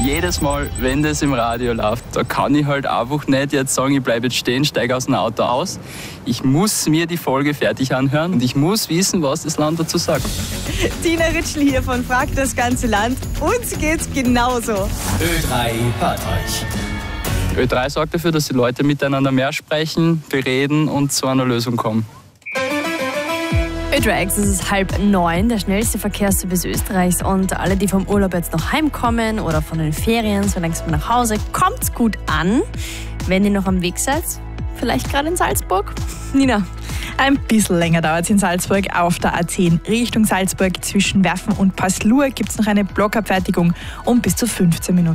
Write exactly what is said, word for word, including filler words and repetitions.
jedes Mal, wenn das im Radio läuft, da kann ich halt einfach nicht jetzt sagen, ich bleibe jetzt stehen, steige aus dem Auto aus. Ich muss mir die Folge fertig anhören und ich muss wissen, was das Land dazu sagt. Tina Ritschl hier von Frag das ganze Land. Uns geht's genauso. Ö drei hört euch. Ö drei sorgt dafür, dass die Leute miteinander mehr sprechen, bereden und zu einer Lösung kommen. Ö drei X, es ist halb neun, der schnellste Verkehrsservice Österreichs. Und alle, die vom Urlaub jetzt noch heimkommen oder von den Ferien, so langsam nach Hause, kommt's gut an. Wenn ihr noch am Weg seid, vielleicht gerade in Salzburg. Nina? Ein bisschen länger dauert es in Salzburg. Auf der A zehn Richtung Salzburg zwischen Werfen und Passlur gibt es noch eine Blockabfertigung um bis zu fünfzehn Minuten.